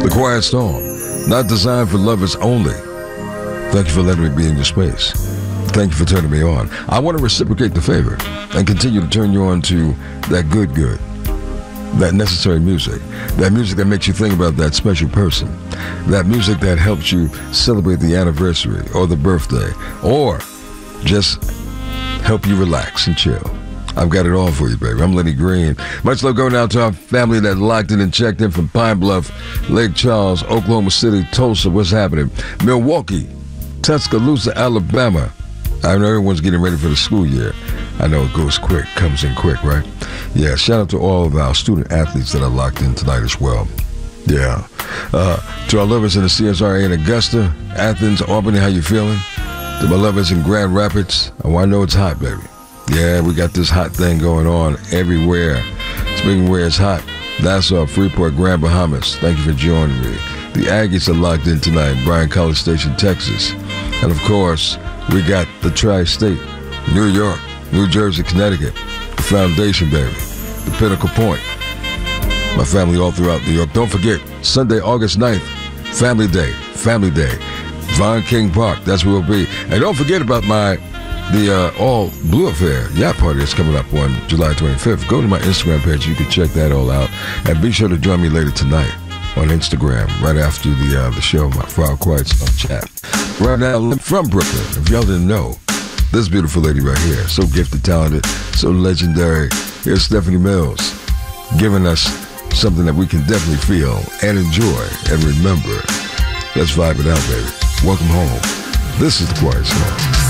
The Quiet Storm, not designed for lovers only. Thank you for letting me be in your space. Thank you for turning me on. I want to reciprocate the favor and continue to turn you on to that good, that necessary music, that music that makes you think about that special person, that music that helps you celebrate the anniversary or the birthday, or just help you relax and chill. I've got it all for you, baby. I'm Lenny Green. Much love going out to our family that locked in and checked in from Pine Bluff, Lake Charles, Oklahoma City, Tulsa. What's happening? Milwaukee, Tuscaloosa, Alabama. I know everyone's getting ready for the school year. I know it goes quick, comes in quick, right? Yeah, shout out to all of our student athletes that are locked in tonight as well. Yeah. To our lovers in the CSRA in Augusta, Athens, Albany, how you feeling? To my lovers in Grand Rapids, oh, I know it's hot, baby. Yeah, we got this hot thing going on everywhere. Speaking of where it's hot, Nassau, Freeport, Grand Bahamas. Thank you for joining me. The Aggies are locked in tonight in Bryan College Station, Texas. And of course, we got the Tri-State, New York, New Jersey, Connecticut, the Foundation, baby, the Pinnacle Point. My family all throughout New York. Don't forget, Sunday, August 9th, Family Day, Von King Park, that's where we'll be. And don't forget about the All Blue Affair yacht party that's coming up on July 25th. Go to my Instagram page, you can check that all out. And be sure to join me later tonight on Instagram, right after the show, my Frog Quiet Storm chat. Right now, from Brooklyn, if y'all didn't know, this beautiful lady right here, so gifted, talented, so legendary. Here's Stephanie Mills, giving us something that we can definitely feel and enjoy and remember. Let's vibe it out, baby. Welcome home. This is The Quiet Storm.